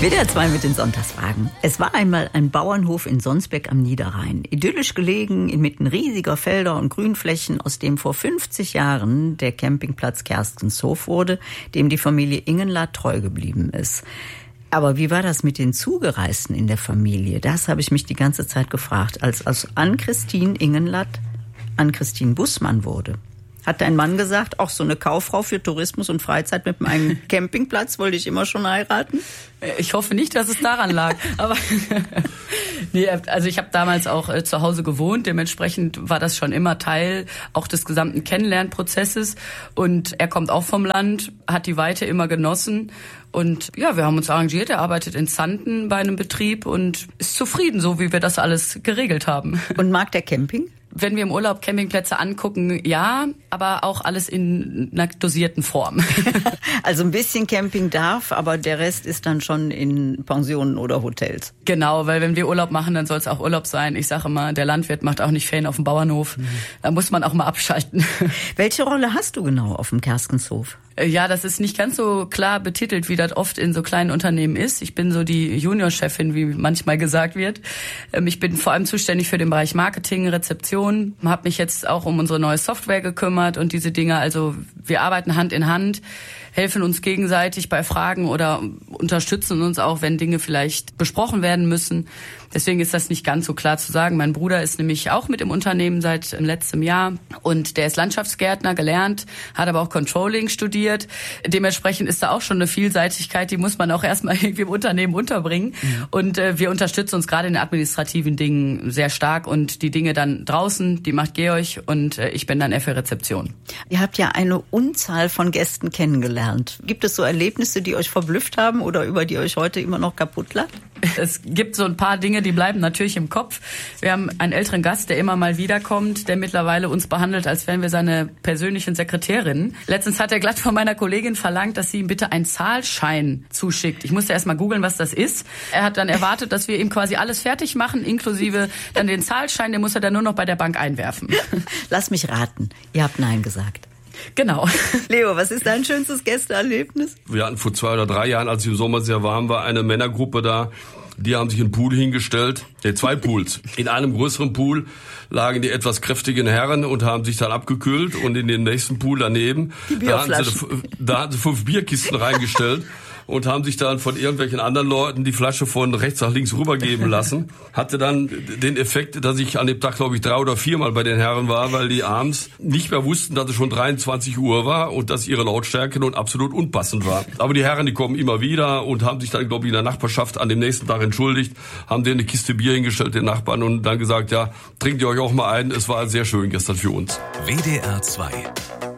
WDR 2 mit den Sonntagsfragen. Es war einmal ein Bauernhof in Sonsbeck am Niederrhein. Idyllisch gelegen inmitten riesiger Felder und Grünflächen, aus dem vor 50 Jahren der Campingplatz Kerstenshof wurde, dem die Familie Ingenlath treu geblieben ist. Aber wie war das mit den Zugereisten in der Familie? Das habe ich mich die ganze Zeit gefragt, als Ann-Christine Ingenlath Ann-Christine Bussmann wurde. Hat dein Mann gesagt, auch so eine Kauffrau für Tourismus und Freizeit mit einem Campingplatz wollte ich immer schon heiraten? Ich hoffe nicht, dass es daran lag. Aber nee, also ich habe damals auch zu Hause gewohnt. Dementsprechend war das schon immer Teil auch des gesamten Kennenlernprozesses. Und er kommt auch vom Land, hat die Weite immer genossen. Und ja, wir haben uns arrangiert. Er arbeitet in Xanten bei einem Betrieb und ist zufrieden, so wie wir das alles geregelt haben. Und mag der Camping? Wenn wir im Urlaub Campingplätze angucken, ja, aber auch alles in einer dosierten Form. Also ein bisschen Camping darf, aber der Rest ist dann schon in Pensionen oder Hotels. Genau, weil wenn wir Urlaub machen, dann soll es auch Urlaub sein. Ich sage immer, der Landwirt macht auch nicht Ferien auf dem Bauernhof. Da muss man auch mal abschalten. Welche Rolle hast du genau auf dem Kerstenshof? Ja, das ist nicht ganz so klar betitelt, wie das oft in so kleinen Unternehmen ist. Ich bin so die Juniorchefin, wie manchmal gesagt wird. Ich bin vor allem zuständig für den Bereich Marketing, Rezeption, habe mich jetzt auch um unsere neue Software gekümmert und diese Dinge. Also wir arbeiten Hand in Hand, helfen uns gegenseitig bei Fragen oder unterstützen uns auch, wenn Dinge vielleicht besprochen werden müssen. Deswegen ist das nicht ganz so klar zu sagen. Mein Bruder ist nämlich auch mit im Unternehmen seit letztem Jahr und der ist Landschaftsgärtner gelernt, hat aber auch Controlling studiert. Dementsprechend ist da auch schon eine Vielseitigkeit, die muss man auch erstmal irgendwie im Unternehmen unterbringen. Und wir unterstützen uns gerade in den administrativen Dingen sehr stark und die Dinge dann draußen, die macht Georg und ich bin dann eher für Rezeption. Ihr habt ja eine Unzahl von Gästen kennengelernt. Gibt es so Erlebnisse, die euch verblüfft haben oder über die euch heute immer noch kaputt lacht? Es gibt so ein paar Dinge, die bleiben natürlich im Kopf. Wir haben einen älteren Gast, der immer mal wiederkommt, der mittlerweile uns behandelt, als wären wir seine persönlichen Sekretärinnen. Letztens hat er glatt von meiner Kollegin verlangt, dass sie ihm bitte einen Zahlschein zuschickt. Ich musste erst mal googeln, was das ist. Er hat dann erwartet, dass wir ihm quasi alles fertig machen, inklusive dann den Zahlschein, den muss er dann nur noch bei der Bank einwerfen. Lass mich raten, ihr habt Nein gesagt. Genau. Leo, was ist dein schönstes Gästeerlebnis? Wir hatten vor 2 oder 3 Jahren, als es im Sommer sehr warm war, eine Männergruppe da. Die haben sich einen Pool hingestellt, 2 Pools. In einem größeren Pool lagen die etwas kräftigen Herren und haben sich dann abgekühlt. Und in den nächsten Pool daneben, da hatten sie 5 Bierkisten reingestellt. Und haben sich dann von irgendwelchen anderen Leuten die Flasche von rechts nach links rübergeben lassen. Hatte dann den Effekt, dass ich an dem Tag, glaube ich, 3 oder 4 Mal bei den Herren war, weil die abends nicht mehr wussten, dass es schon 23 Uhr war und dass ihre Lautstärke nun absolut unpassend war. Aber die Herren, die kommen immer wieder und haben sich dann, glaube ich, in der Nachbarschaft an dem nächsten Tag entschuldigt, haben denen eine Kiste Bier hingestellt, den Nachbarn, und dann gesagt, ja, trinkt ihr euch auch mal ein. Es war sehr schön gestern für uns. WDR 2